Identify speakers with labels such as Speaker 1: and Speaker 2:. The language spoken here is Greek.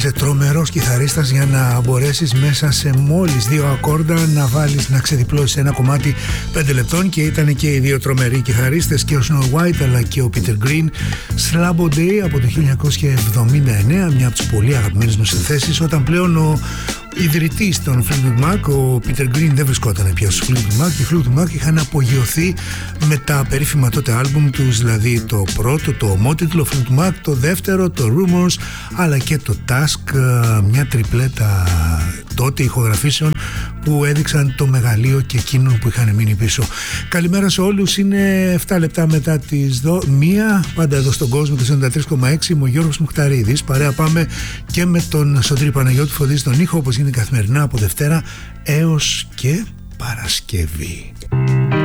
Speaker 1: είσαι τρομερός κιθαρίστας για να μπορέσεις μέσα σε μόλις 2 ακόρντα να βάλεις, να ξεδιπλώσεις ένα κομμάτι 5 λεπτών, και ήταν και οι δύο τρομεροί κιθαρίστες, και ο Snow White αλλά και ο Peter Green. Slabo Day από το 1979, μια από τις πολύ αγαπημένες μου συνθέσεις, όταν πλέον ο ιδρυτής των Fleetwood Mac, ο Peter Green, δεν βρισκόταν πια στους Fleetwood Mac. Οι Fleetwood Mac είχαν απογειωθεί με τα περίφημα τότε άλμπουμ τους, δηλαδή το πρώτο, το ομότιτλο Fleetwood Mac, το δεύτερο, το Rumors, αλλά και το Task, μια τριπλέτα τότε ηχογραφήσεων που έδειξαν το μεγαλείο και εκείνων που είχαν μείνει πίσω. Καλημέρα σε όλους, είναι 7 λεπτά μετά τις 1, πάντα εδώ στον κόσμο, το 93,6. Είμαι ο Γιώργος Μουχταρίδης. Παρέα πάμε και με τον Σωτήρη Παναγιώτη Φωτή στον ήχο, όπως είναι καθημερινά από Δευτέρα έως και Παρασκευή.